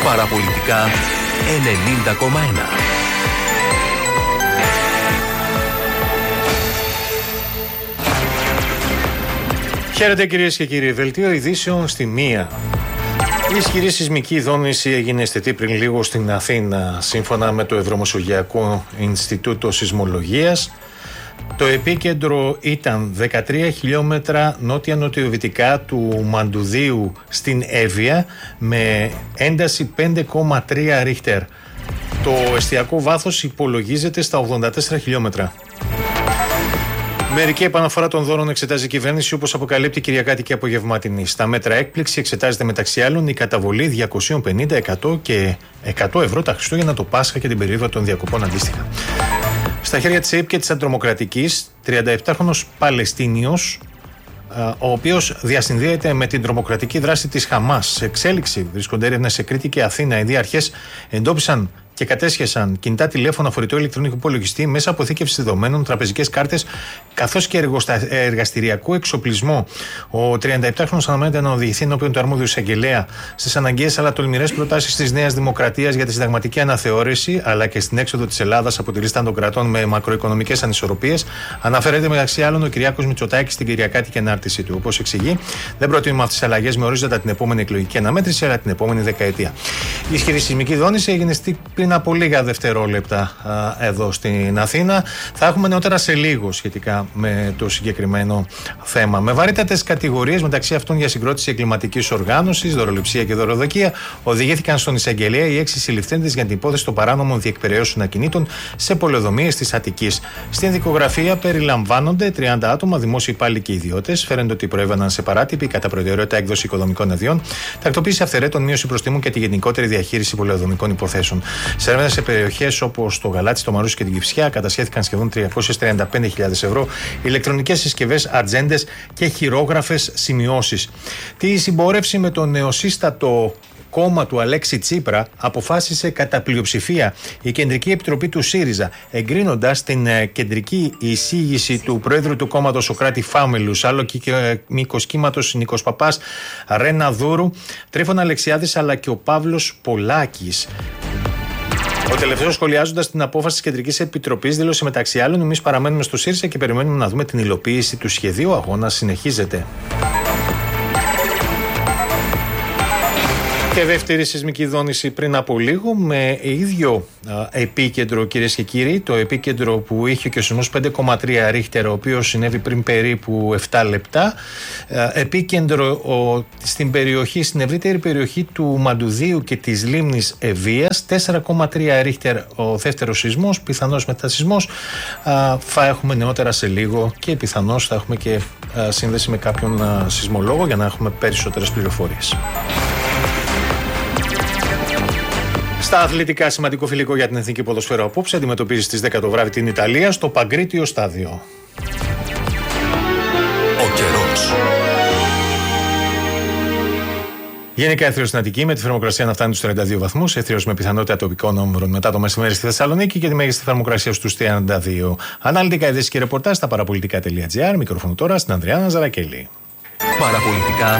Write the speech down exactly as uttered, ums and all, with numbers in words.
Παραπολιτικά ενενήντα κόμμα ένα. Χαίρετε κυρίες και κύριοι. Δελτίο ειδήσεων στη μία. Η ισχυρή σεισμική δόνηση έγινε αισθητή πριν λίγο στην Αθήνα. Σύμφωνα με το Ευρωμεσογειακό Ινστιτούτο Σεισμολογίας, το επίκεντρο ήταν δεκατρία χιλιόμετρα νότια-νοτιοδυτικά του Μαντουδίου στην Εύβοια με ένταση πέντε κόμμα τρία ρίχτερ. Το εστιακό βάθος υπολογίζεται στα ογδόντα τέσσερα χιλιόμετρα. Μερική επαναφορά των δώρων εξετάζει η κυβέρνηση, όπως αποκαλύπτει η Κυριακάτικη Απογευματινή. Στα μέτρα έκπληξη εξετάζεται μεταξύ άλλων η καταβολή διακόσια πενήντα, εκατό και εκατό ευρώ τα Χριστούγεννα, το Πάσχα και την περίοδο των διακοπών αντίστοιχα. Στα χέρια της ΕΕΠ και της Αντρομοκρατικής, τριανταεπτάχρονος Παλαιστίνιος, ο οποίος διασυνδέεται με την τρομοκρατική δράση της Χαμάς. Σε εξέλιξη βρίσκονται έρευνες σε Κρήτη και Αθήνα. Οι δύο αρχές εντόπισαν και κατέσχεσαν κινητά τηλέφωνα, φορητό ηλεκτρονικό υπολογιστή, μέσα αποθήκευση δεδομένων, τραπεζικές κάρτες καθώς και εργαστηριακό εξοπλισμό. Ο τριανταεπτάχρονος αναμένεται να οδηγηθεί ενώπιον του αρμόδιου εισαγγελέα στις αναγκαίες αλλά τολμηρές προτάσεις της Νέας Δημοκρατίας για τη συνταγματική αναθεώρηση αλλά και στην έξοδο της Ελλάδας από τη λίστα των κρατών με μακροοικονομικές ανισορροπίες. Αναφέρεται μεταξύ άλλων ο Κυριάκος Μητσοτάκης στην Κυριακάτικη ανάρτησή του. Όπως εξηγεί, δεν προτείνουμε αυτές τις αλλαγές με ορίζοντα την επόμενη εκλογική αναμέτρηση αλλά την επόμενη δεκαετία. Η ισχυρή σεισμική δόνηση έγινε πριν από λίγα δευτερόλεπτα α, εδώ στην Αθήνα. Θα έχουμε νεότερα σε λίγο σχετικά με το συγκεκριμένο θέμα. Με βαρύτατες κατηγορίες, μεταξύ αυτών για συγκρότηση εγκληματικής οργάνωσης, δωροληψία και δωροδοκία, οδηγήθηκαν στον εισαγγελέα οι έξι συλληφθέντες για την υπόθεση των παράνομων διεκπεραιώσεων ακινήτων σε πολεοδομίες της Αττικής. Στην δικογραφία περιλαμβάνονται τριάντα άτομα, δημόσιοι υπάλληλοι και ιδιώτες. Φαίνεται ότι προέβαιναν σε παράτυπη κατά προτεραιότητα έκδοση οικοδομικών αδειών, τακτοποίηση αυθαιρέτων, μείωση προστίμων και τη γενικότερη διαχείριση πολεοδομικών υποθέσεων. Σε έρευνες σε περιοχές όπως το Γαλάτσι, το Μαρούσι και την Κυφσιά κατασχέθηκαν σχεδόν τριακόσιες τριάντα πέντε χιλιάδες ευρώ, ηλεκτρονικές συσκευές, ατζέντες και χειρόγραφες σημειώσεις. Τη συμπόρευση με το νεοσύστατο κόμμα του Αλέξη Τσίπρα αποφάσισε κατά πλειοψηφία η Κεντρική Επιτροπή του ΣΥΡΙΖΑ, εγκρίνοντας την κεντρική εισήγηση του Προέδρου του κόμματος Σωκράτη Φάμελους, άλλο και μήκος κύματος Νίκος Παπάς, Ρένα Δούρου, Τρίφωνα Αλεξιάδης αλλά και ο Παύλος Πολάκης. Ο τελευταίος, σχολιάζοντας την απόφαση της Κεντρικής Επιτροπής, δήλωσε μεταξύ άλλων: εμείς παραμένουμε στο ΣΥΡΙΖΑ και περιμένουμε να δούμε την υλοποίηση του σχεδίου. Ο αγώνας συνεχίζεται. Και δεύτερη σεισμική δόνηση πριν από λίγο με ίδιο α, επίκεντρο, κυρίες και κύριοι, το επίκεντρο που είχε και ο σεισμός πέντε κόμμα τρία ρίχτερ, ο οποίος συνέβη πριν περίπου επτά λεπτά. Α, επίκεντρο ο, στην περιοχή, στην ευρύτερη περιοχή του Μαντουδίου και της λίμνης Ευβοίας, τέσσερα κόμμα τρία ρίχτερ ο δεύτερος σεισμός, πιθανώς μετασεισμός. Α, θα έχουμε νεότερα σε λίγο και πιθανώς θα έχουμε και α, σύνδεση με κάποιον α, σεισμολόγο για να έχουμε περισσότερες πληροφορίες. Στα αθλητικά, σημαντικό φιλικό για την εθνική ποδοσφαίρα απόψε αντιμετωπίζει στις δέκα το βράδυ την Ιταλία στο Παγκρίτιο στάδιο. Ο καιρός. Γενικά έθριος στην Αττική με τη θερμοκρασία να φτάνει στους τριάντα δύο βαθμούς, έθριος με πιθανότητα τοπικών όμβρων μετά το μεσημέρι στη Θεσσαλονίκη και τη μέγιστη θερμοκρασία στους τριάντα δύο. Αναλυτικά ειδήσεις και ρεπορτάζ στα παραπολιτικά τελεία τζι άρ. Μικρόφωνο τώρα στην Ανδριάννα Ζαρακέλη. Παραπολιτικά